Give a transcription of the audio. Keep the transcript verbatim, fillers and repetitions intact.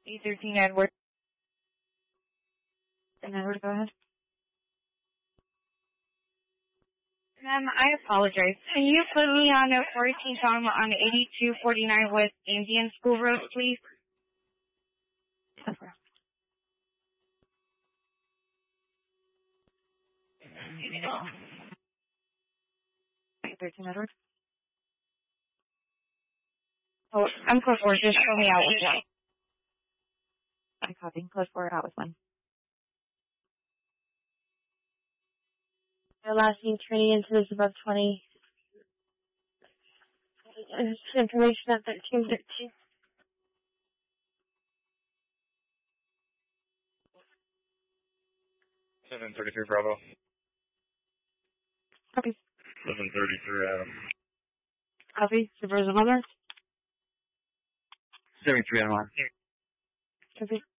eight thirteen Edward. And Edward, go ahead. Ma'am, I apologize. Can you put me on a fourteen time on eighty-two forty-nine West Indian School Road, please? Okay. eight thirteen Edward. Oh, I'm close four. Just show me out with one. I copy. Close four, out with one. Your last name turning into this above twenty. Information at thirteen thirteen. seven thirty-three Bravo. Copy. seven thirty-three Adam. Copy. Supervisor Mother. seventy-three Adam. Copy.